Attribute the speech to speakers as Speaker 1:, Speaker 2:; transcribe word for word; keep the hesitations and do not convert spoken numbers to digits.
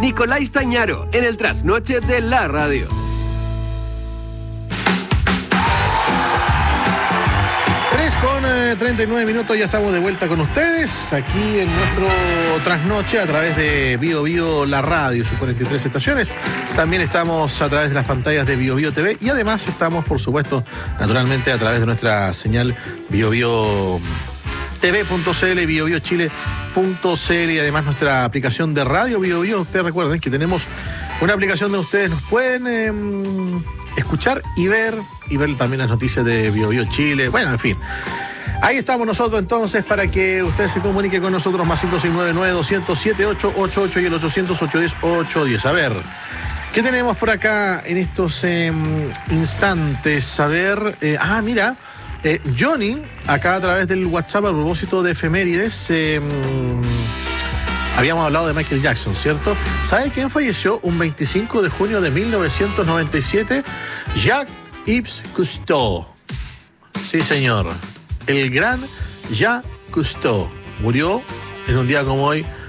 Speaker 1: Nicolás Tañaro, en el trasnoche de la radio.
Speaker 2: tres con treinta y nueve minutos, ya estamos de vuelta con ustedes aquí en nuestro trasnoche a través de Bio Bio La Radio, sus cuarenta y tres estaciones. También estamos a través de las pantallas de Bio Bio T V y además estamos, por supuesto, naturalmente a través de nuestra señal Bio Bio T V punto c l, bio bio chile punto c l y además nuestra aplicación de radio Bio Bio. Ustedes recuerden que tenemos una aplicación donde ustedes nos pueden eh, escuchar y ver, y ver también las noticias de Bio Bio Chile. Bueno, en fin. Ahí estamos nosotros entonces para que usted se comunique con nosotros, más cinco seis nueve nueve dos cero cero siete ocho ocho ocho y el ochocientos ocho diez ocho diez. A ver, ¿qué tenemos por acá en estos eh, instantes? A ver, eh, ah, mira, eh, Johnny, acá a través del WhatsApp a propósito de efemérides, eh, habíamos hablado de Michael Jackson, ¿cierto? ¿Sabe quién falleció un veinticinco de junio de mil novecientos noventa y siete? Jacques Cousteau. Sí, señor. El gran Jacques Cousteau murió en un día como hoy,